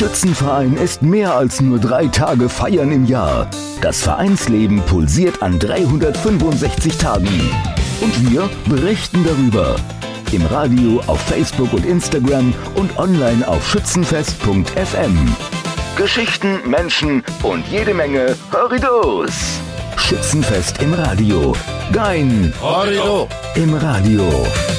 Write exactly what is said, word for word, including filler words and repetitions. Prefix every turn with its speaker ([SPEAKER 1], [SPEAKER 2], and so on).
[SPEAKER 1] Schützenverein ist mehr als nur drei Tage Feiern im Jahr. Das Vereinsleben pulsiert an dreihundertfünfundsechzig Tagen. Und wir berichten darüber. Im Radio, auf Facebook und Instagram und online auf schützenfest punkt f m. Geschichten, Menschen und jede Menge Horridos. Schützenfest im Radio. Gein.
[SPEAKER 2] Horrido.
[SPEAKER 1] Im Radio.